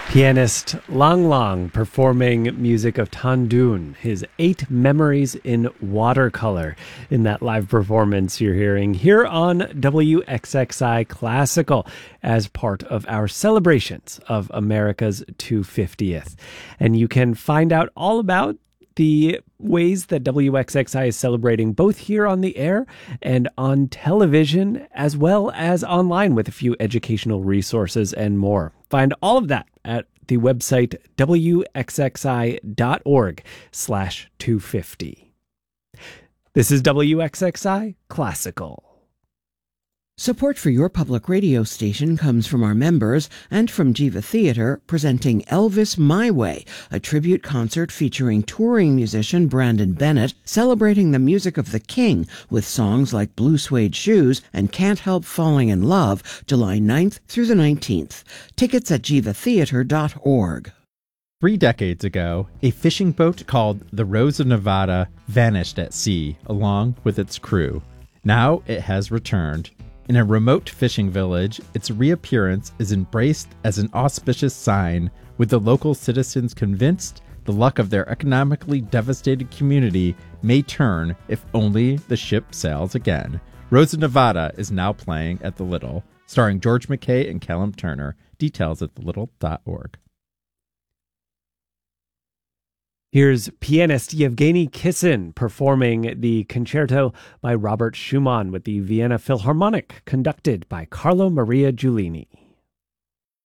Pianist Lang Lang performing music of Tan Dun, his 8 Memories in Watercolor, in that live performance you're hearing here on WXXI Classical as part of our celebrations of America's 250th. And you can find out all about the ways that WXXI is celebrating both here on the air and on television, as well as online with a few educational resources and more. Find all of that at the website wxxi.org/250. This is WXXI Classical. Support for your public radio station comes from our members and from Jiva Theatre, presenting Elvis My Way, a tribute concert featuring touring musician Brandon Bennett, celebrating the music of the King with songs like Blue Suede Shoes and Can't Help Falling in Love, July 9th through the 19th. Tickets at jivatheatre.org. 3 decades ago, a fishing boat called the Rose of Nevada vanished at sea along with its crew. Now it has returned. In a remote fishing village, its reappearance is embraced as an auspicious sign, with the local citizens convinced the luck of their economically devastated community may turn if only the ship sails again. Rose of Nevada is now playing at the Little, starring George McKay and Callum Turner. Details at thelittle.org. Here's pianist Yevgeny Kissin performing the concerto by Robert Schumann with the Vienna Philharmonic, conducted by Carlo Maria Giulini.